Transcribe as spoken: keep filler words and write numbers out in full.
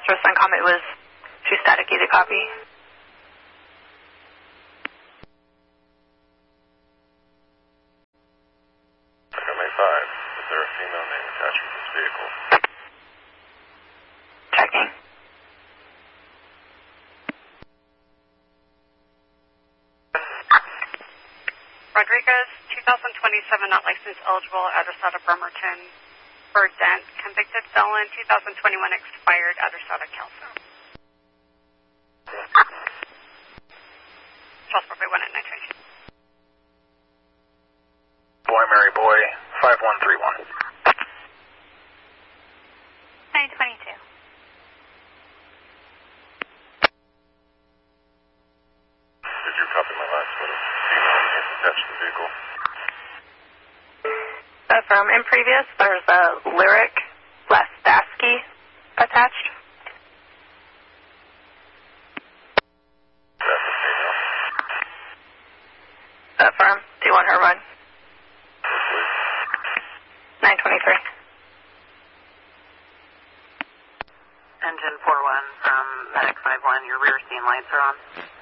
Phosphorus on Comet was two static, either copy. Comet five, is there a female name attached with this vehicle? Checking. Rodriguez, twenty twenty-seven, not license eligible, address out of Bremerton. Bird Dent, convicted felon, twenty twenty-one, expired, address out of Kelso. Charles Broadway one at nine twenty-two. Boy, Mary Boy, five one three one. nine twenty-two. Did you copy my last photo? Female name attached to the vehicle. Affirm. In previous, there's a Lyric Lastaski attached. That's a female. Affirm. Do you want her run? Yes, please. nine twenty-three. Engine four one from Medic five one, your rear scene lights are on.